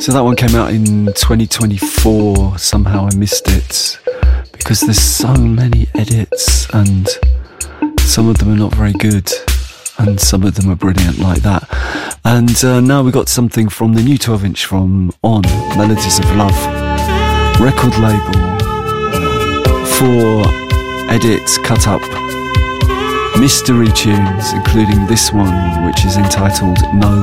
So that one came out in 2024. Somehow I missed it because there's so many edits and some of them are not very good and some of them are brilliant like that. And now we got something from the new 12-inch from On, Melodies of Love record label. 4 edits, cut up mystery tunes, including this one which is entitled No